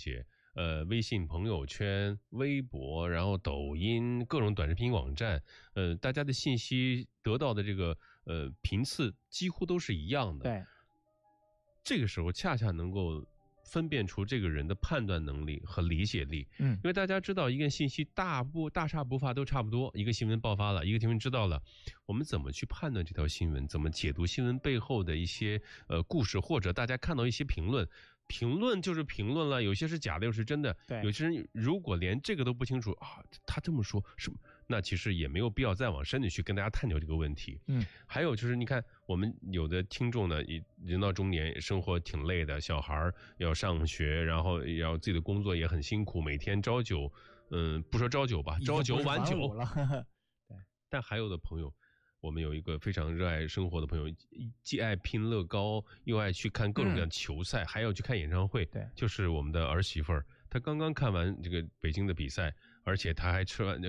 节，微信朋友圈、微博，然后抖音各种短视频网站，大家的信息得到的这个频次几乎都是一样的。 对， 这个时候恰恰能够分辨出这个人的判断能力和理解力。因为大家知道一个信息大差不差都差不多，一个新闻爆发了，一个新闻知道了，我们怎么去判断这条新闻，怎么解读新闻背后的一些故事，或者大家看到一些评论就是评论了，有些是假的，有些是真的。 对， 有些人如果连这个都不清楚啊，他这么说是，那其实也没有必要再往深的去跟大家探究这个问题。还有就是你看我们有的听众呢，人到中年，生活挺累的，小孩要上学，然后要自己的工作也很辛苦，每天朝九，不说朝九吧，朝九晚九了。对， 但还有的朋友，我们有一个非常热爱生活的朋友，既爱拼乐高，又爱去看各种各样的球赛，还要去看演唱会。 对， 就是我们的儿媳妇儿，她刚刚看完这个北京的比赛，而且她还